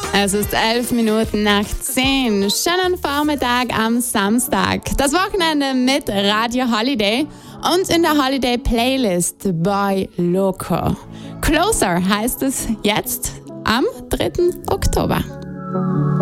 Es ist 11 Minuten nach 10. Schönen Vormittag am Samstag. Das Wochenende mit Radio Holiday und in der Holiday Playlist Boy Loco. Closer heißt es jetzt am 3. Oktober.